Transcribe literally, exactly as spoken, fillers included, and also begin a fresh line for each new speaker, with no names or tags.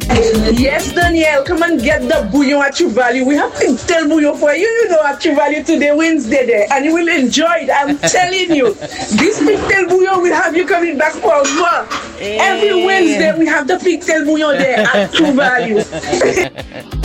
Yes, Danielle, come and get the bouillon at True Value. We have pigtail bouillon for you, you know, at True Value today, Wednesday there, and you will enjoy it. I'm telling you, this pigtail bouillon will have you coming back for more. Every Wednesday, we have the pigtail bouillon there at True Value.